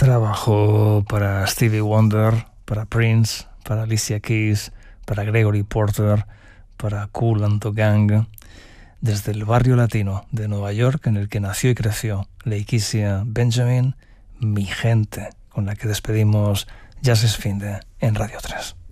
Trabajo para Stevie Wonder, para Prince, para Alicia Keys, para Gregory Porter, para Kool and the Gang, desde el barrio latino de Nueva York en el que nació y creció Leikisia Benjamin, mi gente, con la que despedimos Jazz es Finde en Radio 3.